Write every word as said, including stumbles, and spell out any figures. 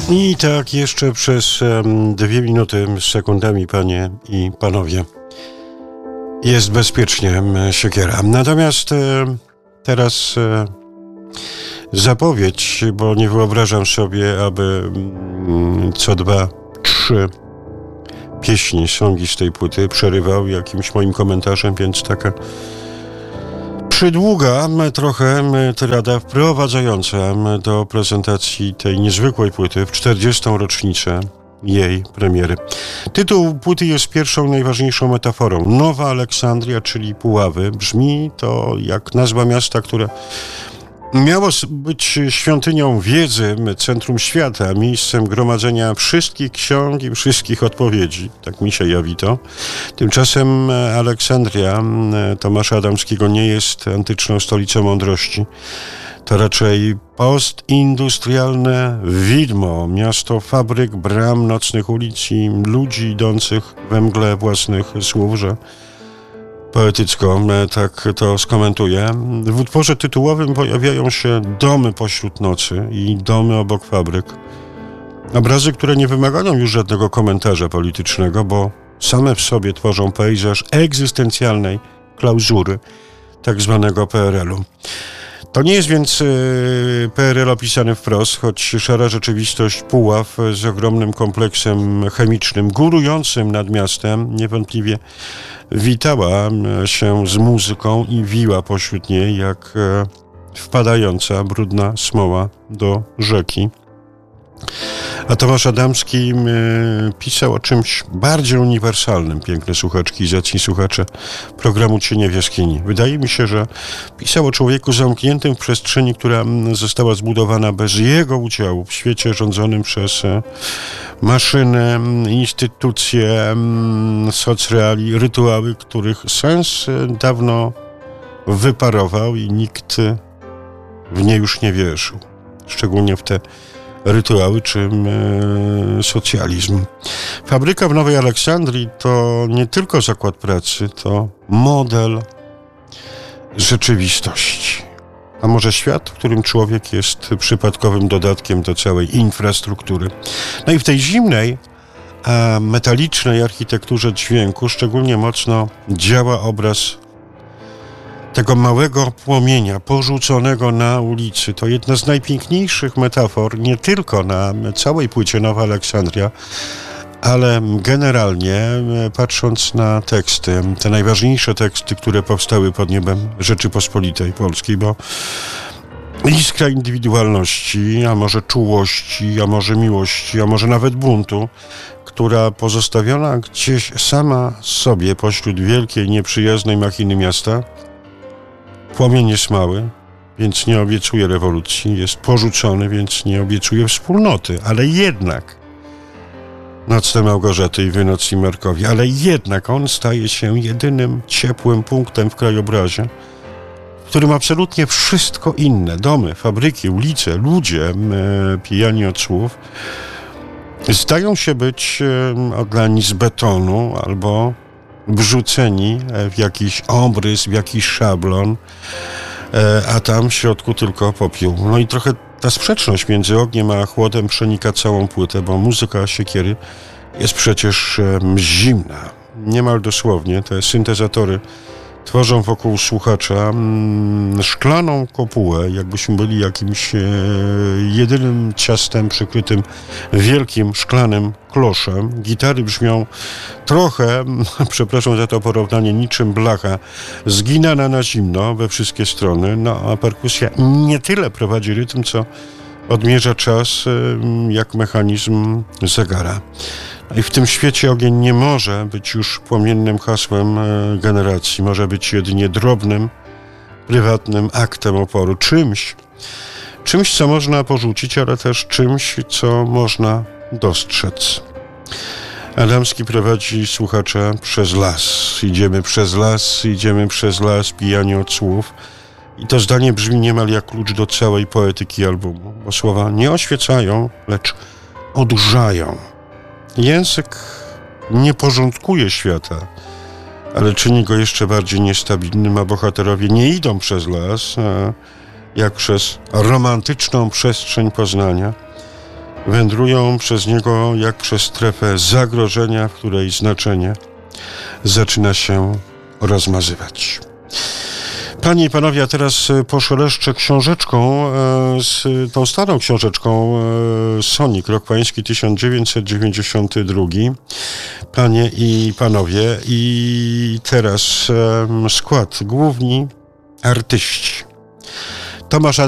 I tak jeszcze przez um, dwie minuty z sekundami, panie i panowie. Jest bezpiecznie, Siekiera. Natomiast e, teraz e, zapowiedź, bo nie wyobrażam sobie, aby mm, co dwa, trzy pieśni, songi z tej płyty przerywał jakimś moim komentarzem, więc taka przydługa trochę tyrada wprowadzająca do prezentacji tej niezwykłej płyty w czterdziestą rocznicę jej premiery. Tytuł płyty jest pierwszą, najważniejszą metaforą. Nowa Aleksandria, czyli Puławy. Brzmi to jak nazwa miasta, które miało być świątynią wiedzy, centrum świata, miejscem gromadzenia wszystkich ksiąg i wszystkich odpowiedzi. Tak mi się jawi to. Tymczasem Aleksandria Tomasza Adamskiego nie jest antyczną stolicą mądrości. To raczej postindustrialne widmo, miasto fabryk, bram, nocnych ulic i ludzi idących we mgle własnych słów, że poetycko tak to skomentuję. W utworze tytułowym pojawiają się domy pośród nocy i domy obok fabryk. Obrazy, które nie wymagają już żadnego komentarza politycznego, bo same w sobie tworzą pejzaż egzystencjalnej klauzury tak zwanego P R L u. To nie jest więc P R L opisany wprost, choć szara rzeczywistość Puław z ogromnym kompleksem chemicznym górującym nad miastem niewątpliwie witała się z muzyką i wiła pośród niej jak wpadająca brudna smoła do rzeki. A Tomasz Adamski pisał o czymś bardziej uniwersalnym, piękne słuchaczki i zacni słuchacze programu Cienie w jaskini. Wydaje mi się, że pisał o człowieku zamkniętym w przestrzeni, która została zbudowana bez jego udziału w świecie rządzonym przez maszyny, instytucje, socreali, rytuały, których sens dawno wyparował i nikt w nie już nie wierzył. Szczególnie w te rytuały czy e, socjalizm. Fabryka w Nowej Aleksandrii to nie tylko zakład pracy, to model rzeczywistości. A może świat, w którym człowiek jest przypadkowym dodatkiem do całej infrastruktury. No i w tej zimnej, a metalicznej architekturze dźwięku szczególnie mocno działa obraz tego małego płomienia porzuconego na ulicy. To jedna z najpiękniejszych metafor, nie tylko na całej płycie Nowa Aleksandria, ale generalnie patrząc na teksty, te najważniejsze teksty, które powstały pod niebem Rzeczypospolitej Polskiej, bo iskra indywidualności, a może czułości, a może miłości, a może nawet buntu, która pozostawiona gdzieś sama sobie pośród wielkiej, nieprzyjaznej machiny miasta. Płomień jest mały, więc nie obiecuje rewolucji, jest porzucony, więc nie obiecuje wspólnoty, ale jednak nocne Małgorzaty i wynocni Markowi, ale jednak on staje się jedynym ciepłym punktem w krajobrazie, w którym absolutnie wszystko inne, domy, fabryki, ulice, ludzie e, pijani od słów, zdają się być e, odlani z betonu albo wrzuceni w jakiś obrys, w jakiś szablon, a tam w środku tylko popiół. No i trochę ta sprzeczność między ogniem a chłodem przenika całą płytę, bo muzyka Siekiery jest przecież zimna. Niemal dosłownie te syntezatory tworzą wokół słuchacza mm, szklaną kopułę, jakbyśmy byli jakimś e, jedynym ciastem przykrytym wielkim szklanym kloszem. Gitary brzmią trochę, przepraszam za to porównanie, niczym blacha, zginana na zimno we wszystkie strony, no a perkusja nie tyle prowadzi rytm, co odmierza czas e, jak mechanizm zegara. I w tym świecie ogień nie może być już płomiennym hasłem generacji. Może być jedynie drobnym, prywatnym aktem oporu. Czymś, czymś, co można porzucić, ale też czymś, co można dostrzec. Adamski prowadzi słuchacza przez las. Idziemy przez las, idziemy przez las, pijani od słów. I to zdanie brzmi niemal jak klucz do całej poetyki albumu, bo słowa nie oświecają, lecz odurzają. Język nie porządkuje świata, ale czyni go jeszcze bardziej niestabilnym, a bohaterowie nie idą przez las, jak przez romantyczną przestrzeń poznania, wędrują przez niego jak przez strefę zagrożenia, w której znaczenie zaczyna się rozmazywać. Panie i panowie, a teraz poszeleszczę książeczką, z tą starą książeczką Sonik, rok pański tysiąc dziewięćset dziewięćdziesiąty drugi. Panie i panowie, i teraz skład główni artyści. Tomasz